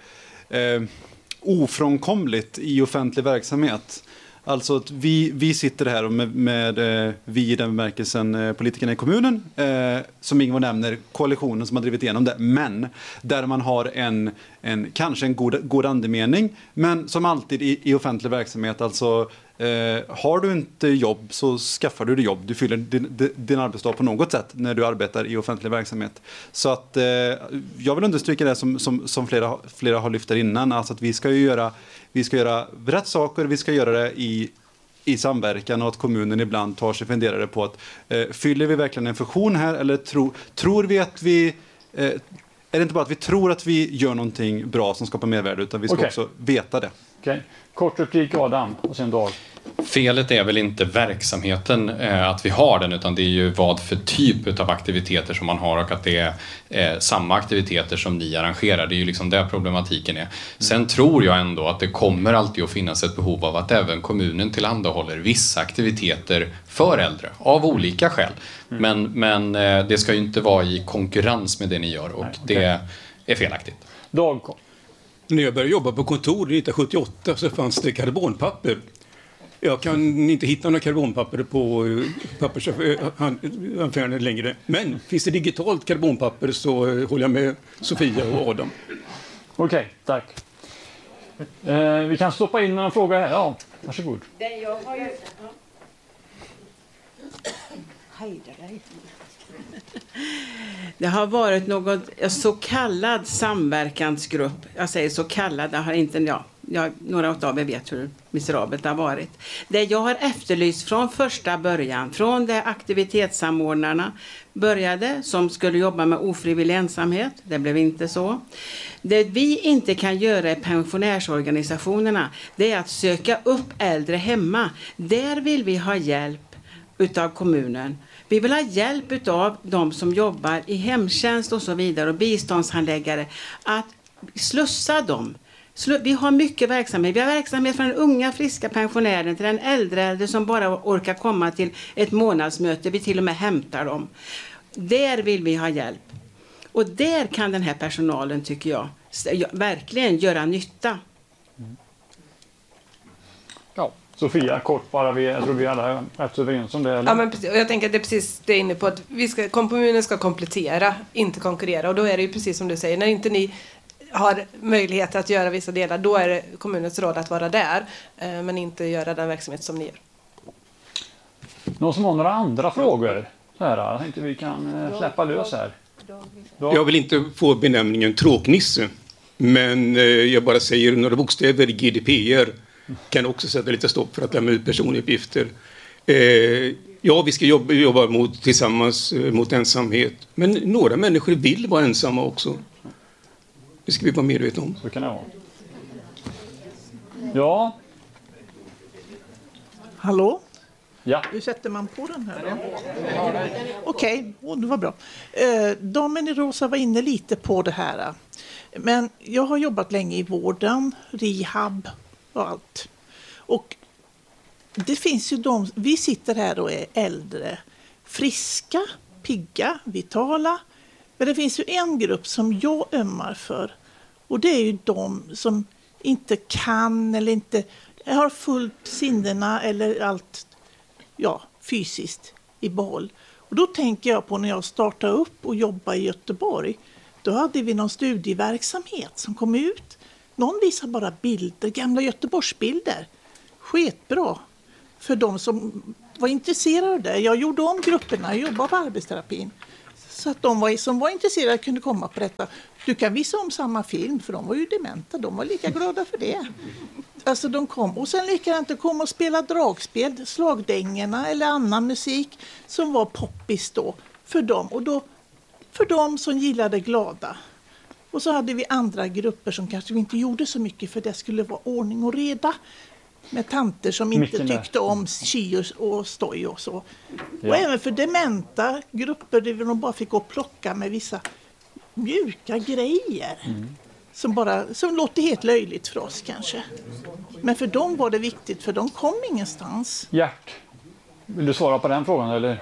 ofrånkomligt i offentlig verksamhet. Alltså att vi sitter här med vi i den bemärkelsen politikerna i kommunen, som Ingvar nämner, koalitionen som har drivit igenom det, men där man har kanske en god andemening, men som alltid i offentlig verksamhet, alltså har du inte jobb så skaffar du dig jobb. Du fyller din arbetsdag på något sätt när du arbetar i offentlig verksamhet. Så att jag vill understryka det som flera har lyft där innan, alltså att vi ska göra rätt saker, vi ska göra det i samverkan, och att kommunen ibland tar sig funderare på att fyller vi verkligen en funktion här, eller tror vi att vi är det inte bara att vi tror att vi gör någonting bra som skapar mervärde, utan vi ska också veta det. Okej. Kort replik Adam och sen Dag. Felet är väl inte verksamheten, att vi har den, utan det är ju vad för typ av aktiviteter som man har, och att det är samma aktiviteter som ni arrangerar. Det är ju liksom där problematiken är. Sen tror jag ändå att det kommer alltid att finnas ett behov av att även kommunen tillhandahåller vissa aktiviteter för äldre av olika skäl. Men det ska ju inte vara i konkurrens med det ni gör, och det är felaktigt. Dag. När jag började jobba på kontor 1978 så fanns det karbonpapper. Jag kan inte hitta några karbonpapper på pappersaffären längre. Men finns det digitalt karbonpapper så håller jag med Sofia och Adam. Okej, tack. Vi kan stoppa in en fråga här. Ja, varsågod. Det har varit någon så kallad samverkansgrupp. Jag säger så kallad, det har inte några av er vet hur miserabelt det har varit. Det jag har efterlyst från första början, från det aktivitetssamordnarna började, som skulle jobba med ofrivillig ensamhet, det blev inte så. Det vi inte kan göra i pensionärsorganisationerna, det är att söka upp äldre hemma. Där vill vi ha hjälp utav kommunen. Vi vill ha hjälp av de som jobbar i hemtjänst och så vidare och biståndshandläggare att slussa dem. Vi har mycket verksamhet. Vi har verksamhet från den unga friska pensionären till den äldre som bara orkar komma till ett månadsmöte. Vi till och med hämtar dem. Där vill vi ha hjälp. Och där kan den här personalen, tycker jag, verkligen göra nytta. Ja. Sofia, kort bara, jag tror vi alla är rätt överens om det. Eller? Ja, men precis, och jag tänker att det är precis det inne på att kommunen ska komplettera, inte konkurrera. Och då är det ju precis som du säger, när inte ni har möjlighet att göra vissa delar, då är det kommunens roll att vara där, men inte göra den verksamhet som ni gör. Någon som har några andra frågor? Så här, jag tänkte vi kan släppa lös här. Jag vill inte få benämningen tråknisse, men jag bara säger några bokstäver i GDPR kan också sätta lite stopp för att lämna ut personuppgifter. Ja, vi ska jobba tillsammans mot ensamhet. Men några människor vill vara ensamma också. Det ska vi vara medvetna om. Så kan det vara. Ja. Hallå? Ja. Hur sätter man på den här då? Okej, det var bra. Damen i rosa var inne lite på det här. Men jag har jobbat länge i vården, rehab och allt. Och det finns ju vi sitter här och är äldre, friska, pigga, vitala. Men det finns ju en grupp som jag ömmar för. Och det är ju de som inte kan eller inte har fullt sinnena eller allt fysiskt i behåll. Och då tänker jag på när jag startade upp och jobbade i Göteborg. Då hade vi någon studieverksamhet som kom ut. Någon visade bara bilder, gamla Göteborgsbilder. Sketbra för de som var intresserade av det. Jag gjorde om grupperna, jag jobbade på arbetsterapin. Så att de som var intresserade kunde komma på detta. Du kan visa om samma film, för de var ju dementa. De var lika glada för det. Alltså de kom. Och sen likadant att komma och spela dragspel, slagdängerna eller annan musik som var poppis då för dem. Och då för dem som gillade glada. Och så hade vi andra grupper som kanske inte gjorde så mycket, för det skulle vara ordning och reda. Med tanter som inte tyckte om chi och stoj och så. Ja. Och även för dementa grupper där de bara fick gå och plocka med vissa mjuka grejer. Som låter helt löjligt för oss kanske. Men för dem var det viktigt, för de kom ingenstans. Gert, vill du svara på den frågan eller?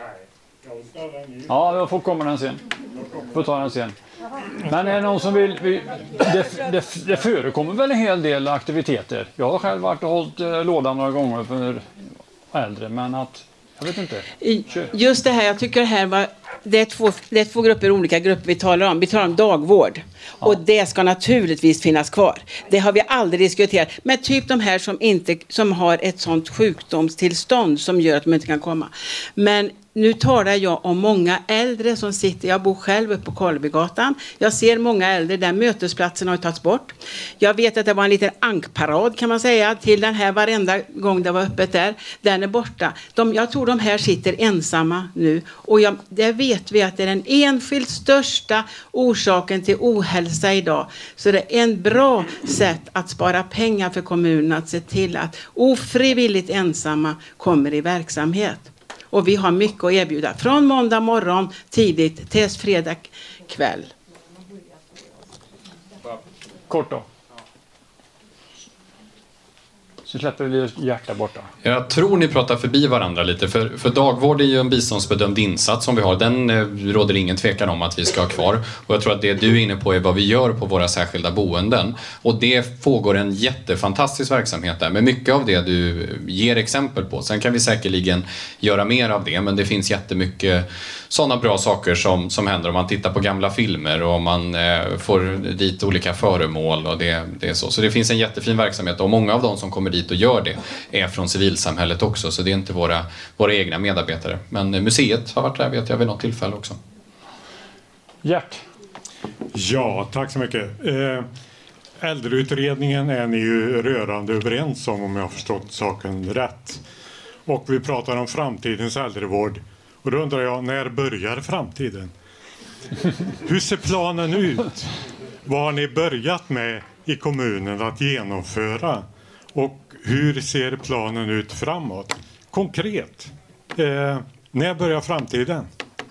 Ja, jag får komma den sen. Får ta den sen. Men är det någon som vill... Det förekommer väl en hel del aktiviteter. Jag har själv varit och hållit lådan några gånger för äldre, men att... Jag vet inte. Just det här, jag tycker det här var... Det är två grupper, olika grupper vi talar om. Vi talar om dagvård. Ja. Och det ska naturligtvis finnas kvar. Det har vi aldrig diskuterat. Men typ de här som har ett sånt sjukdomstillstånd som gör att de inte kan komma. Men nu talar jag om många äldre som sitter. Jag bor själv uppe på Karlebygatan. Jag ser många äldre där mötesplatsen har tagits bort. Jag vet att det var en liten ankparad kan man säga till den här varenda gång det var öppet där. Den är borta. Jag tror de här sitter ensamma nu. Och det vet vi att det är den enskilt största orsaken till ohälsa idag. Så det är en bra sätt att spara pengar för kommunen att se till att ofrivilligt ensamma kommer i verksamhet. Och vi har mycket att erbjuda. Från måndag morgon tidigt till fredag kväll. Kort då. Så släpper vi hjärta borta. Jag tror ni pratar förbi varandra lite. För dagvård är ju en biståndsbedömd insats som vi har. Den råder ingen tvekan om att vi ska ha kvar. Och jag tror att det du är inne på är vad vi gör på våra särskilda boenden. Och det pågår en jättefantastisk verksamhet där. Med mycket av det du ger exempel på. Sen kan vi säkerligen göra mer av det. Men det finns jättemycket sådana bra saker som händer om man tittar på gamla filmer. Och man får dit olika föremål. Och det är så. Så det finns en jättefin verksamhet. Och många av dem som kommer dit och gör det är från civilsamhället också, så det är inte våra egna medarbetare. Men museet har varit där, vet jag, vid något tillfälle också. Gert. Ja, tack så mycket. Äldreutredningen är ni ju rörande överens om jag har förstått saken rätt. Och vi pratar om framtidens äldrevård. Och då undrar jag, när börjar framtiden? Hur ser planen ut? Vad har ni börjat med i kommunen att genomföra? Och hur ser planen ut framåt? Konkret, när börjar framtiden?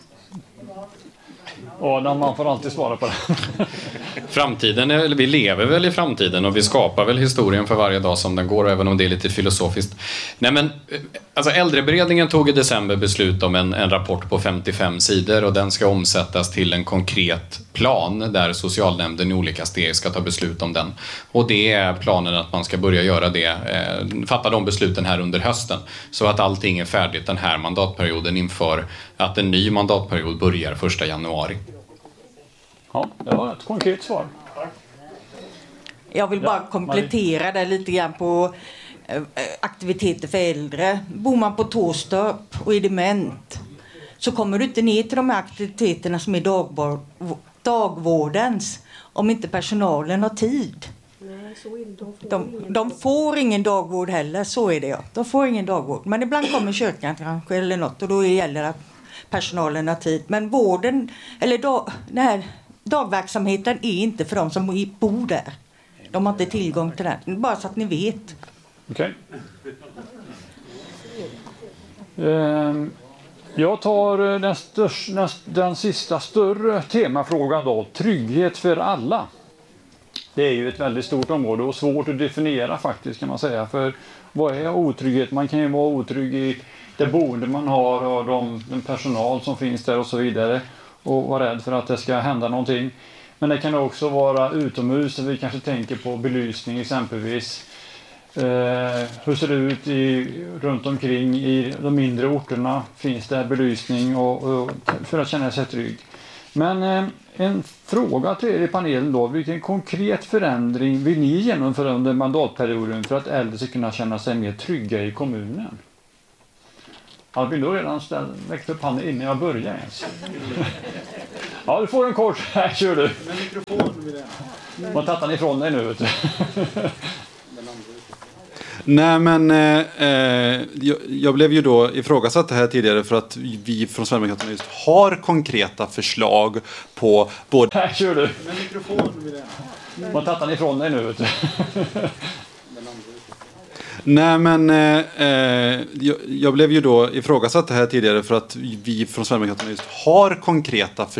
Adam, man får alltid svara på det. Framtiden, vi lever väl i framtiden och vi skapar väl historien för varje dag som den går, även om det är lite filosofiskt. Nej, men alltså äldreberedningen tog i december beslut om en rapport på 55 sidor och den ska omsättas till en konkret plan där socialnämnden i olika steg ska ta beslut om den. Och det är planen att man ska börja göra det, fatta de besluten här under hösten, så att allting är färdigt den här mandatperioden inför att en ny mandatperiod börjar 1 januari. Ja, det var ett konkret svar. Jag vill bara komplettera det lite grann på aktiviteter för äldre. Bor man på Tåstorp och är dement så kommer du inte ner till de här aktiviteterna som är dagvårdens om inte personalen har tid. De får ingen dagvård heller, så är det ja. De får ingen dagvård. Men ibland kommer kyrkan kanske eller något och då gäller det att personalen har tid. Men vården, eller den här dagverksamheten är inte för de som bor där. De har inte tillgång till den. Bara så att ni vet. Okej. Jag tar den sista större temafrågan då. Trygghet för alla. Det är ju ett väldigt stort område och svårt att definiera faktiskt kan man säga. För vad är otrygghet? Man kan ju vara otrygg i det boende man har och den personal som finns där och så vidare. Och vara rädd för att det ska hända någonting. Men det kan också vara utomhus där vi kanske tänker på belysning exempelvis. Hur ser det ut runt omkring i de mindre orterna? Finns det belysning och för att känna sig trygg? Men en fråga till er i panelen då. Vilken konkret förändring vill ni genomföra under mandatperioden för att äldre ska kunna känna sig mer trygga i kommunen? Albin, då redan väckt upp handen innan jag börjar ens. Ja, du får en kort. Här kör du. Med mikrofon vill jag. Vad tattar ni ifrån dig nu? Vet du? Nej, men jag blev ju då ifrågasatt det här tidigare för att vi från Sverigedemokraterna just har konkreta förslag på både... Här kör du. Med mikrofon vill jag. Vad tattar ni ifrån dig nu? Vet du? Nej, men jag blev ju då ifrågasatt det här tidigare för att vi från Sverigedemokraterna just har konkreta förslag